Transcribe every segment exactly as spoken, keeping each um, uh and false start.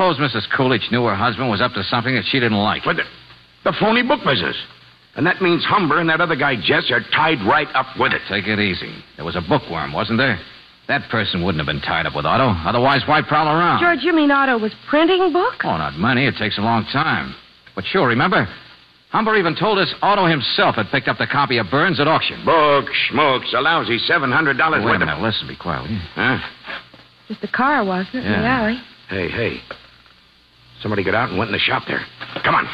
suppose Missus Coolidge knew her husband was up to something that she didn't like. But the, the phony book business. And that means Humber and that other guy, Jess, are tied right up with it. Take it easy. There was a bookworm, wasn't there? That person wouldn't have been tied up with Otto. Otherwise, why prowl around? George, you mean Otto was printing books? Oh, not many. It takes a long time. But sure, remember? Humber even told us Otto himself had picked up the copy of Burns at auction. Book, schmokes, a lousy seven hundred dollars Oh, wait worth a of... minute. Listen, be quiet, will you? Huh? Just a car, wasn't it, in the Yeah. alley? Hey, hey. Somebody got out and went in the shop there. Come on.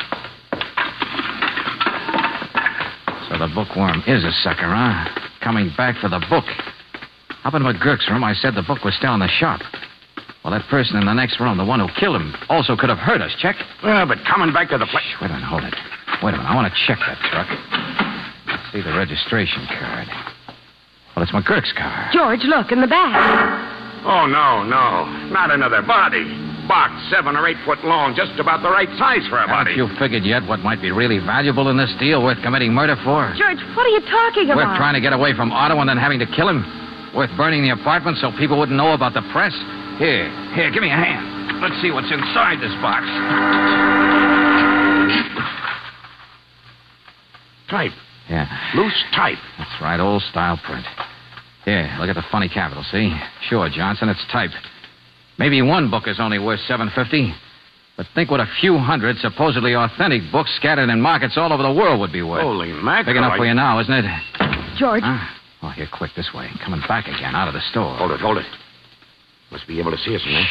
So the bookworm is a sucker, huh? Coming back for the book. Up in McGurk's room, I said the book was still in the shop. Well, that person in the next room, the one who killed him, also could have heard us. Check? Well, but coming back to the place... Wait a minute, hold it. Wait a minute, I want to check that truck. Let's see the registration card. Well, it's McGurk's car. George, look, in the back. Oh, no, no. Not another body. Box seven or eight foot long, just about the right size for a body. Haven't you figured yet what might be really valuable in this deal worth committing murder for? George, what are you talking about? Worth trying to get away from Otto and then having to kill him? Worth burning the apartment so people wouldn't know about the press? Here, here, give me a hand. Let's see what's inside this box. Type. Yeah. Loose type. That's right, old style print. Here, look at the funny capital, see? Sure, Johnson, it's typed. Maybe one book is only worth seven fifty, but think what a few hundred supposedly authentic books scattered in markets all over the world would be worth. Holy mackerel. Big enough for you now, isn't it? George. Huh? Oh, here, quick, this way. Coming back again, out of the store. Hold it, hold it. Must be able to see us from there.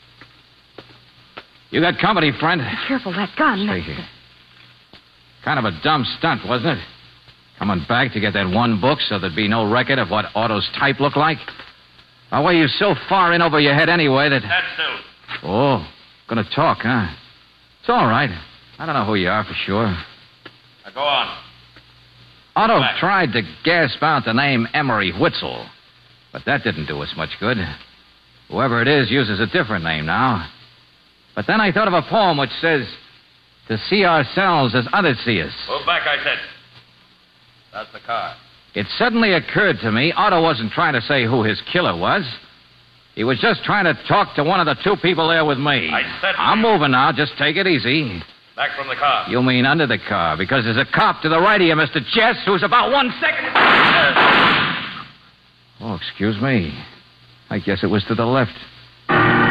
You got company, friend. Be careful, that gun. Stay here. Kind of a dumb stunt, wasn't it? Coming back to get that one book so there'd be no record of what Otto's type looked like? Why were you so far in over your head anyway that... That's still. Oh, gonna talk, huh? It's all right. I don't know who you are for sure. Now go on. Otto Back. tried to gasp out the name Emery Witzel, but that didn't do us much good. Whoever it is uses a different name now. But then I thought of a poem which says, to see ourselves as others see us. Move back, I said. That's the car. It suddenly occurred to me Otto wasn't trying to say who his killer was. He was just trying to talk to one of the two people there with me. I said... I'm moving now. Just take it easy. Back from the car. You mean under the car, because there's a cop to the right of you, Mister Chess, who's about one second... Oh, excuse me. I guess it was to the left.